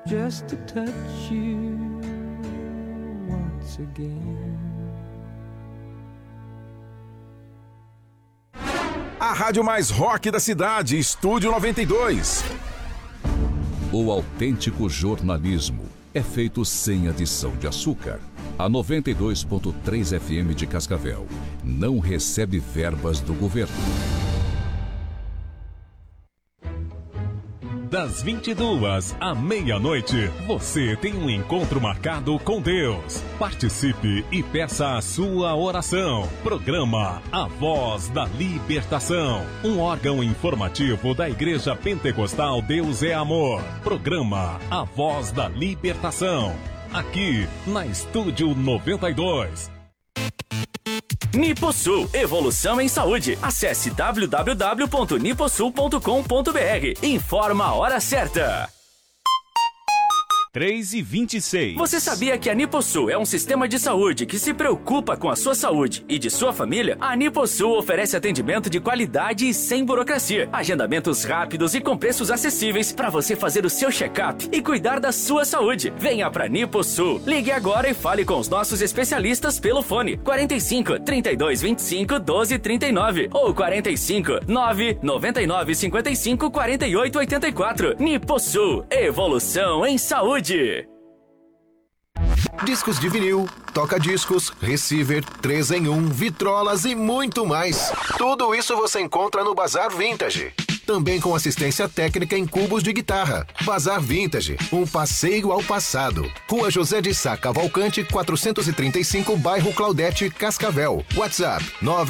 just to touch you once again. A rádio mais rock da cidade, Estúdio 92. O autêntico jornalismo é feito sem adição de açúcar. A 92.3 FM de Cascavel não recebe verbas do governo. Das 22 à meia-noite, você tem um encontro marcado com Deus. Participe e peça a sua oração. Programa A Voz da Libertação, um órgão informativo da Igreja Pentecostal Deus é Amor. Programa A Voz da Libertação, aqui na Estúdio 92. Niposul, evolução em saúde. Acesse www.niposul.com.br. Informa a hora certa. 3h26. Você sabia que a Niposul é um sistema de saúde que se preocupa com a sua saúde e de sua família? A Niposul oferece atendimento de qualidade e sem burocracia. Agendamentos rápidos e com preços acessíveis para você fazer o seu check-up e cuidar da sua saúde. Venha para Niposul. Ligue agora e fale com os nossos especialistas pelo fone 45 32 25 12 39 ou 45 9 99 55 48 84. Niposul, evolução em saúde. Discos de vinil, toca-discos, receiver, 3 em 1, vitrolas e muito mais. Tudo isso você encontra no Bazar Vintage. Também com assistência técnica em cubos de guitarra. Bazar Vintage, um passeio ao passado. Rua José de Sá Cavalcante, 435, bairro Claudete, Cascavel. WhatsApp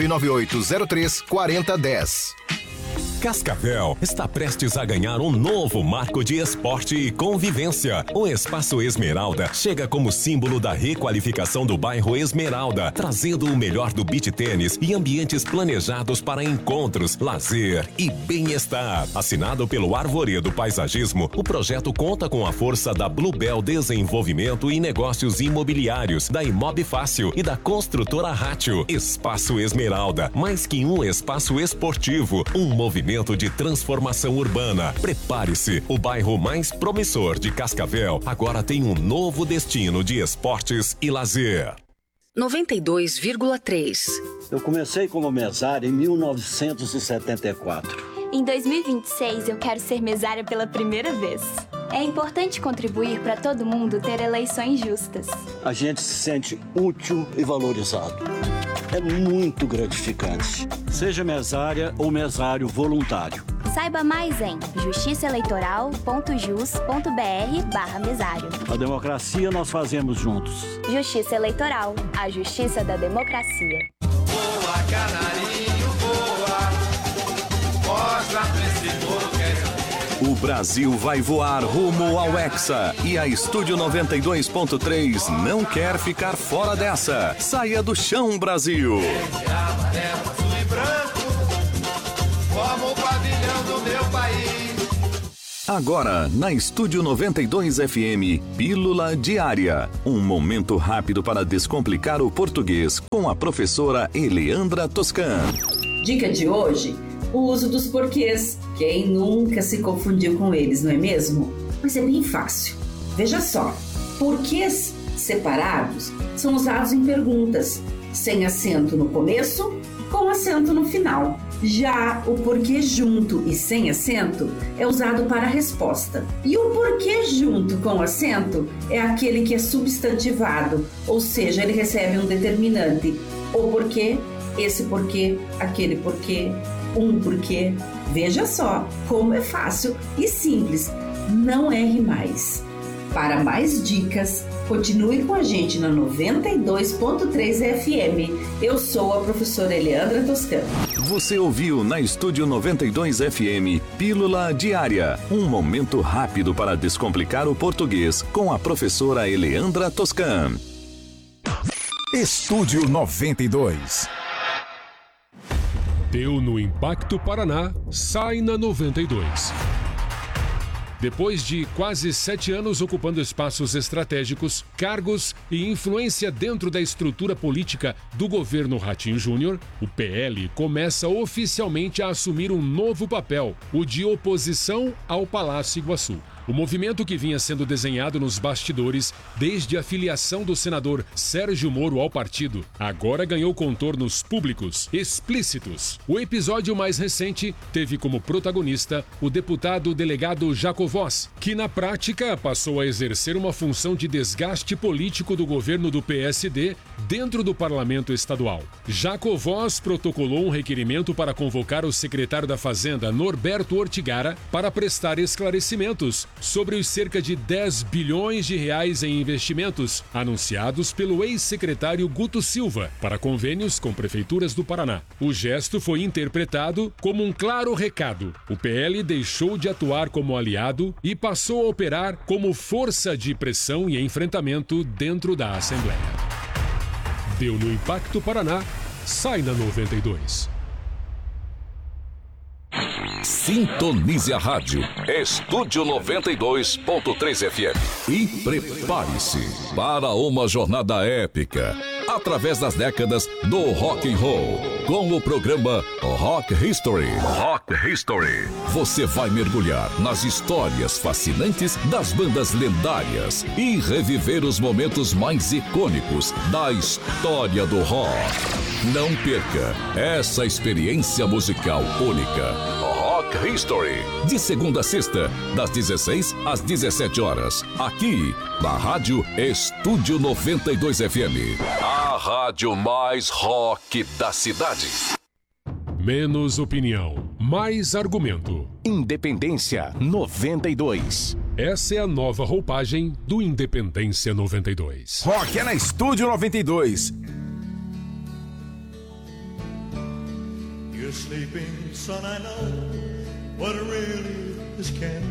998034010. Cascavel está prestes a ganhar um novo marco de esporte e convivência. O Espaço Esmeralda chega como símbolo da requalificação do bairro Esmeralda, trazendo o melhor do beach tênis e ambientes planejados para encontros, lazer e bem-estar. Assinado pelo Arvoredo Paisagismo, o projeto conta com a força da Bluebell Desenvolvimento e Negócios Imobiliários, da Imob Fácil e da construtora Rátio. Espaço Esmeralda, mais que um espaço esportivo, um movimento de transformação urbana. Prepare-se, o bairro mais promissor de Cascavel agora tem um novo destino de esportes e lazer. 92,3. Eu comecei como mesário em 1974. Em 2026 eu quero ser mesária pela primeira vez. É importante contribuir para todo mundo ter eleições justas. A gente se sente útil e valorizado. É muito gratificante. Seja mesária ou mesário voluntário. Saiba mais em justiçaeleitoral.jus.br/mesário. A democracia nós fazemos juntos. Justiça Eleitoral, a justiça da democracia. Boa, canarinho, boa. Mostra pra esse povo que é... O Brasil vai voar rumo ao Hexa e a Estúdio 92.3 não quer ficar fora dessa. Saia do chão, Brasil! Amarelo, azul e branco, como o pavilhão do meu país. Agora, na Estúdio 92 FM, Pílula Diária. Um momento rápido para descomplicar o português com a professora Eleandra Toscan. Dica de hoje: o uso dos porquês. Quem nunca se confundiu com eles, não é mesmo? Mas é bem fácil. Veja só, porquês separados são usados em perguntas, sem acento no começo, com acento no final. Já o porquê junto e sem acento é usado para a resposta. E o porquê junto com acento é aquele que é substantivado, ou seja, ele recebe um determinante. O porquê, esse porquê, aquele porquê, um porquê. Veja só como é fácil e simples. Não erre mais. Para mais dicas, continue com a gente na 92.3 FM. Eu sou a professora Eleandra Toscan. Você ouviu na Estúdio 92 FM Pílula Diária. Um momento rápido para descomplicar o português com a professora Eleandra Toscan. Estúdio 92. Deu no Impacto Paraná, sai na 92. Depois de quase 7 anos ocupando espaços estratégicos, cargos e influência dentro da estrutura política do governo Ratinho Júnior, o PL começa oficialmente a assumir um novo papel, o de oposição ao Palácio Iguaçu. O movimento que vinha sendo desenhado nos bastidores desde a filiação do senador Sérgio Moro ao partido, agora ganhou contornos públicos, explícitos. O episódio mais recente teve como protagonista o deputado delegado Jaco Voz, que na prática passou a exercer uma função de desgaste político do governo do PSD dentro do parlamento estadual. Jaco Voz protocolou um requerimento para convocar o secretário da Fazenda, Norberto Ortigara, para prestar esclarecimentos sobre os cerca de 10 bilhões de reais em investimentos anunciados pelo ex-secretário Guto Silva para convênios com prefeituras do Paraná. O gesto foi interpretado como um claro recado. O PL deixou de atuar como aliado e passou a operar como força de pressão e enfrentamento dentro da Assembleia. Deu no Impacto Paraná, sai na 92. Sintonize a rádio Estúdio 92.3 FM e prepare-se para uma jornada épica através das décadas do rock and roll com o programa Rock History. Rock History. Você vai mergulhar nas histórias fascinantes das bandas lendárias e reviver os momentos mais icônicos da história do rock. Não perca essa experiência musical única. Rock History, de segunda a sexta, das 16 às 17 horas, aqui na Rádio Estúdio 92 FM, a rádio mais rock da cidade. Menos opinião, mais argumento. Independência 92. Essa é a nova roupagem do Independência 92. Rock é na Estúdio 92. You're sleeping, son, I know what really is can